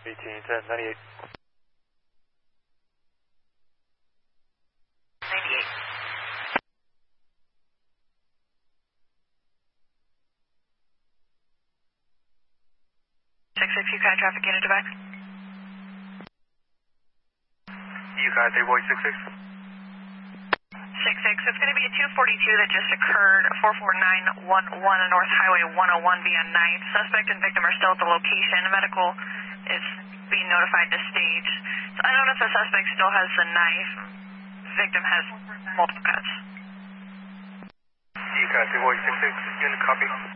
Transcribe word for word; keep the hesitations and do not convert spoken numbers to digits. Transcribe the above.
eighteen, ten, ninety-eight. ninety-eight. six six, U K I traffic unit to back. U K I three boy six six. six six, it's going to be a two forty-two that just occurred, four four nine one one on North Highway one oh one via ninth. Suspect and victim are still at the location. Medical is being notified to stage. So I don't know if the suspect still has the knife. Victim has multiple cuts. U K I three boy six six, unit copy.